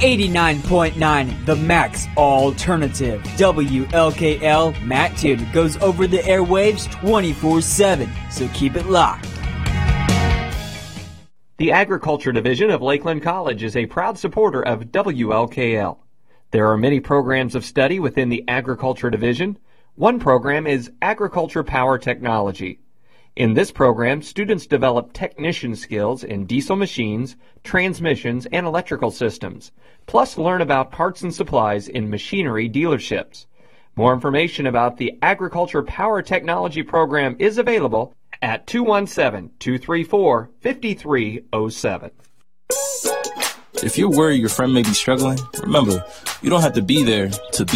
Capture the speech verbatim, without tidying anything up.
eighty-nine point nine, The Max Alternative. W L K L, Matt Tudor goes over the airwaves twenty-four seven, so keep it locked. The Agriculture Division of Lakeland College is a proud supporter of W L K L. There are many programs of study within the Agriculture Division. One program is Agriculture Power Technology. In this program, students develop technician skills in diesel machines, transmissions, and electrical systems, plus learn about parts and supplies in machinery dealerships. More information about the Agriculture Power Technology program is available at two one seven, two three four, five three zero seven. If you're worried your friend may be struggling, remember, you don't have to be there to be